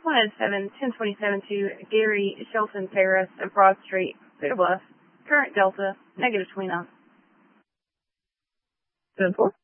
107-1027 to Gary Shelton Paris and Broad Street, Cedar Bluff. Current Delta, -29. 10-4.